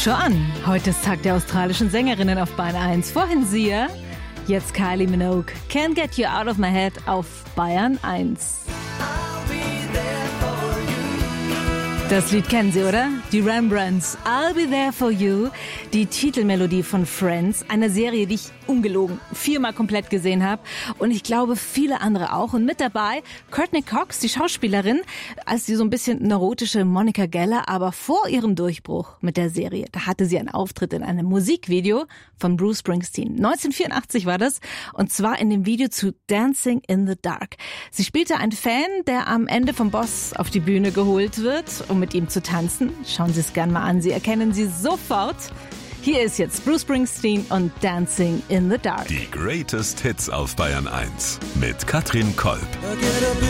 Schau an, heute ist Tag der australischen Sängerinnen auf Bayern 1. Vorhin Sia, jetzt Kylie Minogue. Can't Get You Out of My Head auf Bayern 1. Das Lied kennen Sie, oder? Die Rembrandts, I'll Be There For You. Die Titelmelodie von Friends, einer Serie, die ich ungelogen 4-mal komplett gesehen habe. Und ich glaube, viele andere auch. Und mit dabei Courtney Cox, die Schauspielerin, als die so ein bisschen neurotische Monica Geller. Aber vor ihrem Durchbruch mit der Serie, da hatte sie einen Auftritt in einem Musikvideo von Bruce Springsteen. 1984 war das. Und zwar in dem Video zu Dancing in the Dark. Sie spielte einen Fan, der am Ende vom Boss auf die Bühne geholt wird, um mit ihm zu tanzen. Schauen Sie es gerne mal an. Sie erkennen sie sofort. Hier ist jetzt Bruce Springsteen und Dancing in the Dark. Die Greatest Hits auf Bayern 1 mit Katrin Kolb.